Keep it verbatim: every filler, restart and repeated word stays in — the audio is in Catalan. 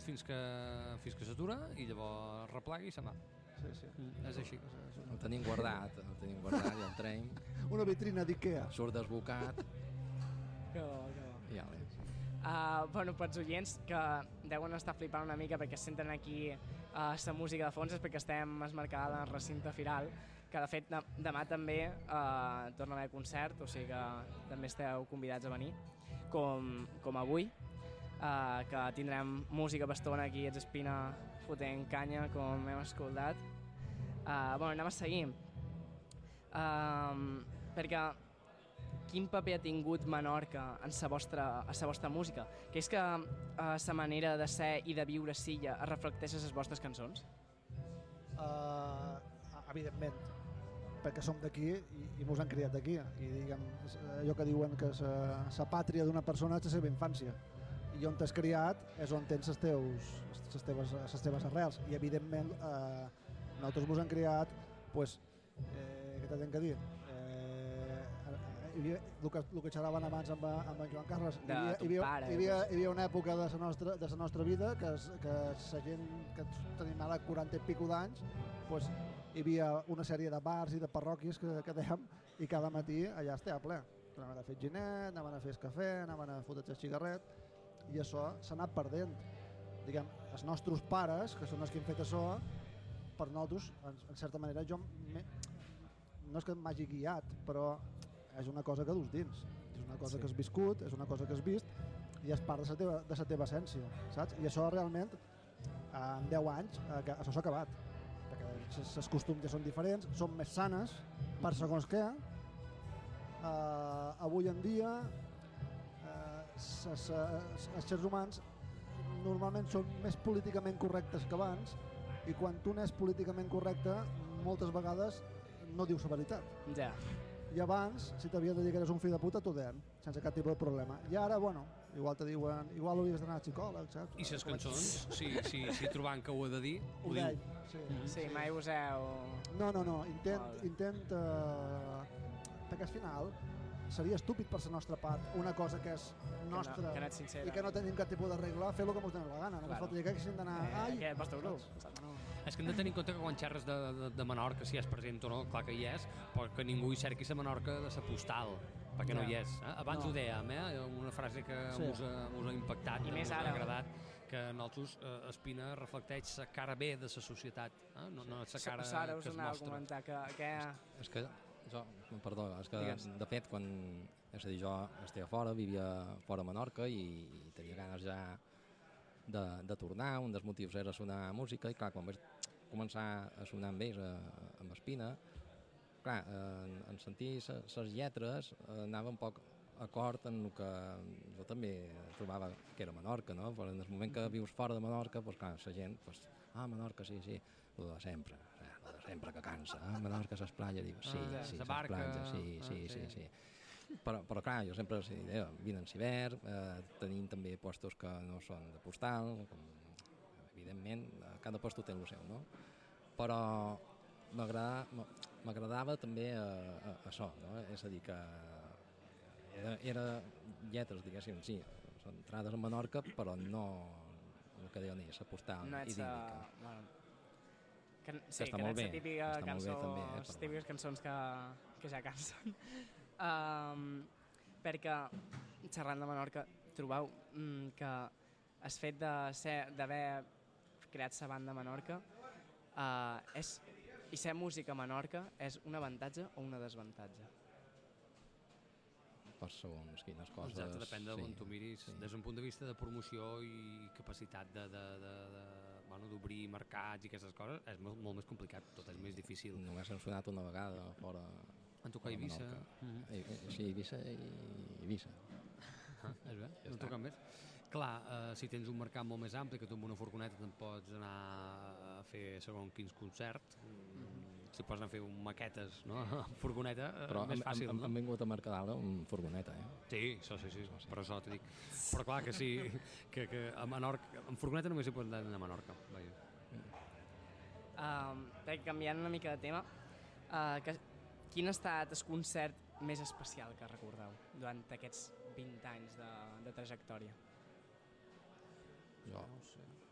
fins que, fins que s'atura i llavors replega i se'n va. Sí, sí. Mm, és així. El tenim guardat, el tenim guardat i el traiem. Una vitrina d'Ikea. Surt desbocat. Que bo, que bo. I ale. Uh, bueno, pels oients que deuen estar flipant una mica perquè senten aquí uh, la música de fons és perquè estem esmarcada en el recinte firal, que de fet demà també uh, torna a haver concert, o sigui que també esteu convidats a venir, com, com avui, uh, que tindrem música bastona aquí, ets Espina fotent canya, com hem escoltat. Uh, bueno, anem a seguir. Uh, perquè quin paper ha tingut Menorca en sa vostra, a la vostra música? Que és que la uh, manera de ser i de viure a Silla es reflecteix a les vostres cançons? Uh, evidentment, perquè som d'aquí i, i mos han criat d'aquí. I diguem, allò que diuen que la pàtria d'una persona és la seva infància. I on t'has criat és on tens les teus, les teves, les teves arrels. I evidentment eh, nosaltres mos han criat, pues, eh, què t'he de dir? Eh, hi havia, el, que, el que xerraven abans amb, amb en Joan Carles, hi havia, hi, havia, pare, hi, havia, hi havia una època de la nostra, de la nostra vida que, que la gent que tenim ara quaranta i pico d'anys, pues, hi havia una sèrie de bars i de parròquies que, que dèiem, i cada matí allà estava ple. Anaven a fer ginet, anaven a fer cafè, anaven a fotre el cigarret, i això s'ha anat perdent. Diguem, els nostres pares, que són els que han fet això, per nosaltres, en, en certa manera, jo no és que m'hagi guiat, però és una cosa que dus dins, és una cosa sí. que has viscut, és una cosa que has vist i és part de la teva, de la teva essència, saps? I això realment en deu anys eh, això s'ha acabat, perquè els costums ja són diferents, són més sanes per segons què. Uh, avui en dia uh, els éssers humans normalment són més políticament correctes que abans, i quan tu n'és políticament correcte moltes vegades no dius la veritat. Ja. I abans, si t'havia de dir que eres un fill de puta, t'ho deien, sense cap tipus de problema. I ara, bueno, igual te diuen, igual hauries d'anar a psicòleg, saps? I les cançons, si, si, si trobant que ho he de dir, ho, ho diu. deim, sí. Sí, mai us heu... No, no, no, intent, intent uh, perquè al final seria estúpid per la nostra part una cosa que és nostra que no, que no i que no tenim cap tipus de regla, fer el que ens donem la gana, no claro. Falta dir que haguessin d'anar eh, ai, que és vostre grup. No. És que hem de tenir en compte que quan xerres de, de, de Menorca, si és present o no, clar que hi és, però que ningú hi cerqui la Menorca de la postal, perquè no, no hi és. Eh? Abans no. Ho dèiem, eh? Una frase que sí. us, ha, us ha impactat, i que més us ha ara, agradat, que a nosaltres eh, Espina reflecteix la cara B de la societat, eh? no, no la cara Sara, que es mostra. Us anava a comentar que... que... És, és que jo, perdó, és que Digues. de fet quan, és a dir, jo estava fora, vivia fora a Menorca i, i tenia ganes ja de, de tornar, un dels motius era sonar música i clar, quan vaig començar a sonar amb ells, a, amb Espina, clar, en, en sentir les lletres anava un poc acord en el que jo també trobava que era Menorca, no? Però en el moment que vius fora de Menorca, doncs clar, la gent, doncs, ah, Menorca, sí, sí, lo de sempre, lo de sempre que cansa, ah, Menorca, les platges, dic, sí, ah, sí, les platges, sí, sí, ah, sí, sí, sí. Però, però clar, jo sempre sí, eh, vinen ciber, eh, tenim també puestos que no són de postal, com, evidentment, cada puesto té el seu, no? Però m'agradava, m'agradava també eh, eh, això, no? És a dir, que era, era lletres, diguéssim, sí, són entrades a Menorca, però no el que deien ells, la postal no idíl·lica. A... Bueno, que, sí, que està que molt bé, típica està cançó, molt bé també, eh, les típiques cançons que, que ja cansen. um, perquè, xerrant de Menorca, trobeu mm, que el fet de ser, d'haver creat la banda a Menorca uh, és, i ser música a Menorca és un avantatge o una desavantatge? Per segons quines coses. Exacte, depèn de sí, on tu miris. Sí. Des d'un punt de vista de promoció i capacitat de, de, de, de, bueno, d'obrir mercats i aquestes coses, és molt, molt més complicat, tot és més difícil. Només hem sonat una vegada fora... En tocar a Eivissa. Mm-hmm. Sí, Eivissa i Eivissa. Ah, és bé, ja no toca més. Clar, eh, si tens un mercat molt més ampli, que tu amb una furgoneta te'n pots anar a fer segons quins concerts, mm. si pots anar a fer un maquetes, no? Amb furgoneta, eh, però més fàcil, hem, no? hem vingut a Mercadal amb furgoneta, eh? Sí, això sí, sí, sí. Per això t'ho dic. Però clar que sí, que, que a Menorca, amb furgoneta només hi pots anar a Menorca. Um, canviant una mica de tema, uh, que, quin ha estat el concert més especial que recordeu durant aquests vint anys de, de trajectòria? Jo, no sé.